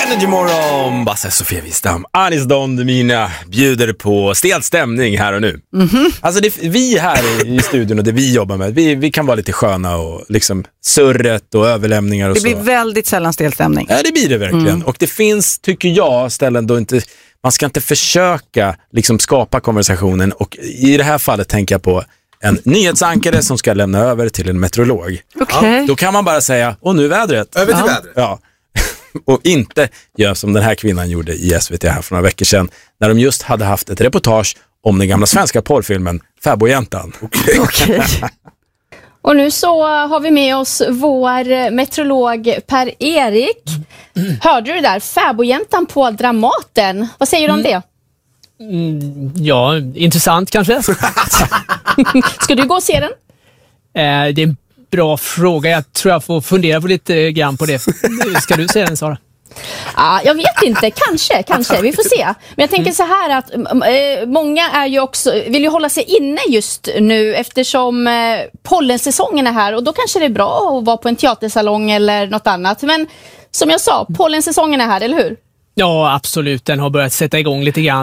Energy morgon, Basse, Sofia Wistam, Anis Don Demina bjuder på stel stämning här och nu. Alltså vi här i studion och det vi jobbar med, vi kan vara lite sköna och liksom surret och överlämningar och så. Det blir väldigt sällan stel stämning. Ja, det blir det verkligen. Och det finns, tycker jag, ställen då inte, man ska inte försöka liksom skapa konversationen, och i det här fallet tänker jag på en nyhetsankare som ska lämna över till en meteorolog. Okay. Då kan man bara säga, och nu vädret. Över till vädret. Ja. Och inte göra som den här kvinnan gjorde i SVT här för några veckor sedan, när de just hade haft ett reportage om den gamla svenska porrfilmen Fäbodjäntan. Okay. Och nu så har vi med oss vår meteorolog Per-Erik. Hörde du det där? Fäbodjäntan på Dramaten. Vad säger du om det? Ja, intressant kanske. Ska du gå och se den? Det är en bra fråga. Jag tror jag får fundera på lite grann på det. Ska du se den, Sara? Ja, jag vet inte. Kanske. Vi får se. Men jag tänker så här att många är ju också, vill ju hålla sig inne just nu eftersom pollensäsongen är här. Och då kanske det är bra att vara på en teatersalong eller något annat. Men som jag sa, pollensäsongen är här, eller hur? Ja, absolut. Den har börjat sätta igång lite grann.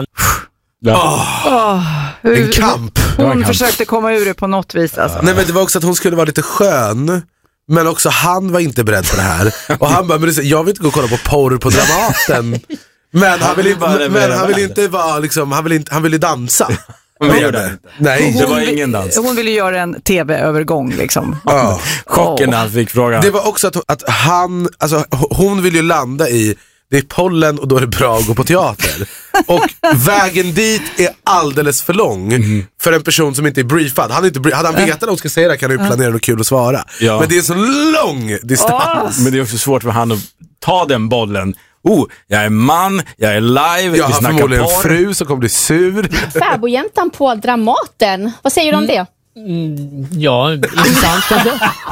En kamp. Hon försökte komma ur det på något vis. Alltså. Nej, men det var också att hon skulle vara lite skön. Men också han var inte beredd på det här. Och han bara, jag vill inte gå och kolla på porr på Dramaten. Men han vill inte vara liksom, han vill dansa. Nej, det var ingen dans. Hon ville göra en tv-övergång liksom. Chocken när han fick frågan. Det var också att han, alltså hon vill ju landa i, det är pollen och då är det bra att gå på teater. Och vägen dit är alldeles för lång för en person som inte är briefad. Hade han vetat att hon ska säga det, kan han ju planera något kul att svara. Ja. Men det är så lång distans. Men det är också svårt för han att ta den bollen. Jag är man, jag är live, jag vi har snackar förmodligen porr. En fru som kommer bli sur. Fäbodjäntan på Dramaten. Vad säger du om det? Ja, intressant kanske.